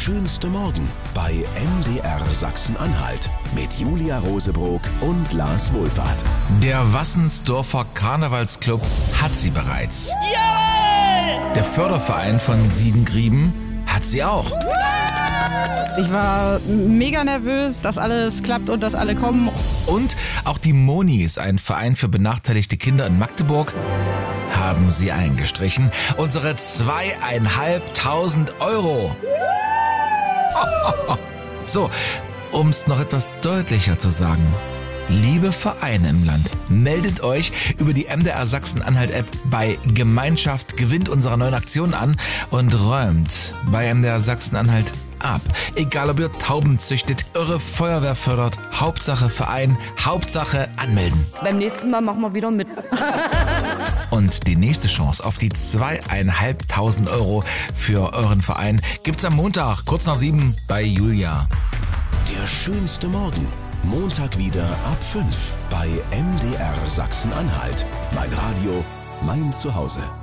schönste Morgen bei MDR Sachsen-Anhalt mit Julia Rosebrock und Lars Wohlfahrt. Der Wassensdorfer Karnevalsclub hat sie bereits. Jawohl! Der Förderverein von Siedengrieben hat sie auch. Ich war mega nervös, dass alles klappt und dass alle kommen. Und auch die Monis, ein Verein für benachteiligte Kinder in Magdeburg, haben sie eingestrichen. Unsere 2.500 Euro. So, um es noch etwas deutlicher zu sagen. Liebe Vereine im Land, meldet euch über die MDR Sachsen-Anhalt-App bei Gemeinschaft gewinnt unserer neuen Aktion an und räumt bei MDR Sachsen-Anhalt ab. Egal ob ihr Tauben züchtet, eure Feuerwehr fördert, Hauptsache Verein, Hauptsache anmelden. Beim nächsten Mal machen wir wieder mit. Und die nächste Chance auf die 2.500 Euro für euren Verein gibt's am Montag, kurz nach 7 bei Julia. Der schönste Morgen. Montag wieder ab 5 bei MDR Sachsen-Anhalt. Mein Radio, mein Zuhause.